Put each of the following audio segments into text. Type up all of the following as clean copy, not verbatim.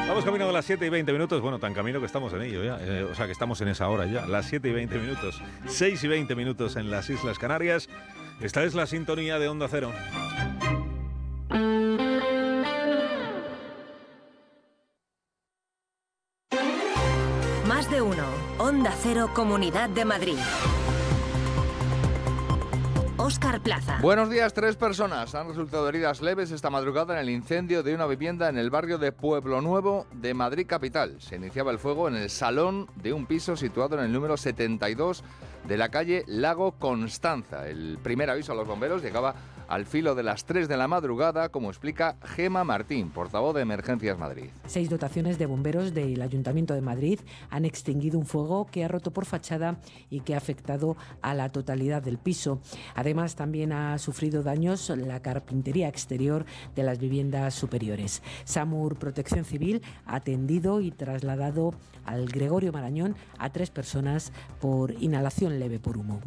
Vamos camino de las 7:20. Bueno, tan camino que estamos en ello ya. O sea, que estamos en esa hora ya. Las 7:20. 6:20 en las Islas Canarias. Esta es la sintonía de Onda Cero. Más de uno. Onda Cero, Comunidad de Madrid. Óscar Plaza. Buenos días. 3 personas han resultado heridas leves esta madrugada en el incendio de una vivienda en el barrio de Pueblo Nuevo de Madrid capital. Se iniciaba el fuego en el salón de un piso situado en el número 72 de la calle Lago Constanza. El primer aviso a los bomberos llegaba al filo de las 3 de la madrugada, como explica Gema Martín, portavoz de Emergencias Madrid. 6 dotaciones de bomberos del Ayuntamiento de Madrid han extinguido un fuego que ha roto por fachada y que ha afectado a la totalidad del piso. Además, también ha sufrido daños la carpintería exterior de las viviendas superiores. SAMUR Protección Civil ha atendido y trasladado al Gregorio Marañón a 3 personas por inhalación leve por humo.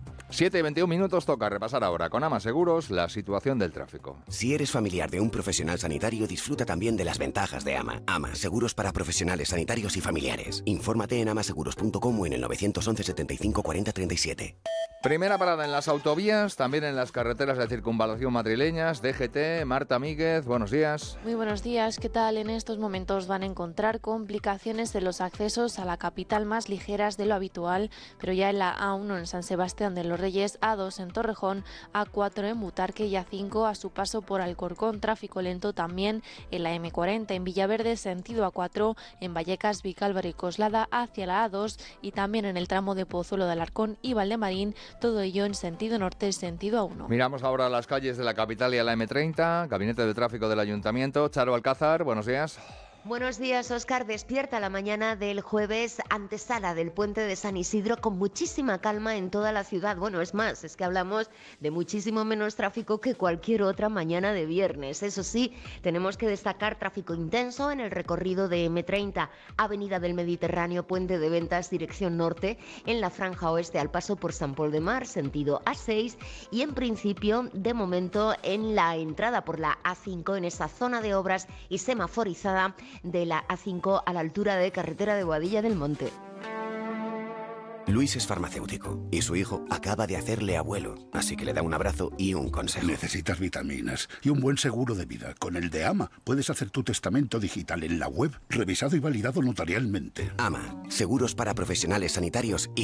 7:21 toca repasar ahora con Ama Seguros la situación del tráfico. Si eres familiar de un profesional sanitario, disfruta también de las ventajas de Ama. Ama, seguros para profesionales sanitarios y familiares. Infórmate en amaseguros.com o en el 911 75 40 37. Primera parada en las autovías, también en las carreteras de circunvalación madrileñas. DGT, Marta Míguez, buenos días. Muy buenos días, ¿qué tal? En estos momentos van a encontrar complicaciones en los accesos a la capital más ligeras de lo habitual, pero ya en la A1 en San Sebastián de los Reyes, A2 en Torrejón, A4 en Butarque y A5 a su paso por Alcorcón. Tráfico lento también en la M40 en Villaverde, sentido A4, en Vallecas, Vicálvaro y Coslada hacia la A2 y también en el tramo de Pozuelo de Alarcón y Valdemarín, todo ello en sentido norte, sentido A1. Miramos ahora a las calles de la capital y a la M30, Gabinete de Tráfico del Ayuntamiento. Charo Alcázar, buenos días. Buenos días, Óscar. Despierta la mañana del jueves, antesala del puente de San Isidro, con muchísima calma en toda la ciudad. Bueno, es más, es que hablamos de muchísimo menos tráfico que cualquier otra mañana de viernes. Eso sí, tenemos que destacar tráfico intenso en el recorrido de M30, Avenida del Mediterráneo, Puente de Ventas, dirección norte, en la franja oeste al paso por San Pol de Mar, sentido A6, y en principio, de momento, en la entrada por la A5, en esa zona de obras y semaforizada de la A5 a la altura de carretera de Boadilla del Monte. Luis es farmacéutico y su hijo acaba de hacerle abuelo, así que le da un abrazo y un consejo. Necesitas vitaminas y un buen seguro de vida. Con el de Ama puedes hacer tu testamento digital en la web, revisado y validado notarialmente. Ama, seguros para profesionales sanitarios y